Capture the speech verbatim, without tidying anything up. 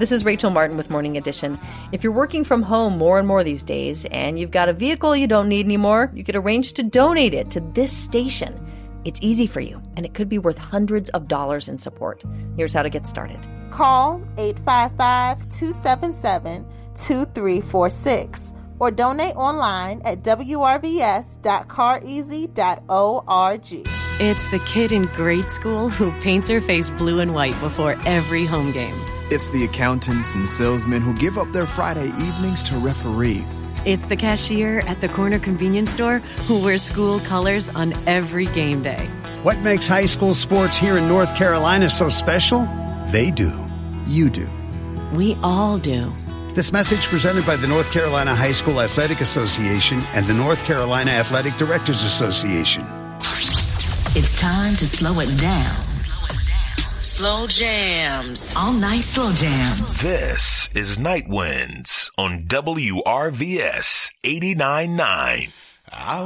This is Rachel Martin with Morning Edition. If you're working from home more and more these days and you've got a vehicle you don't need anymore, you could arrange to donate it to this station. It's easy for you, and it could be worth hundreds of dollars in support. Here's how to get started. Call eight five five, two seven seven, two three four six or donate online at w r v s dot car easy dot org. It's the kid in grade school who paints her face blue and white before every home game. It's the accountants and salesmen who give up their Friday evenings to referee. It's the cashier at the corner convenience store who wears school colors on every game day. What makes high school sports here in North Carolina so special? They do. You do. We all do. This message presented by the North Carolina High School Athletic Association and the North Carolina Athletic Directors Association. It's time to slow it down. Slow jams. All night slow jams. This is Night Winds on W R V S eighty-nine point nine.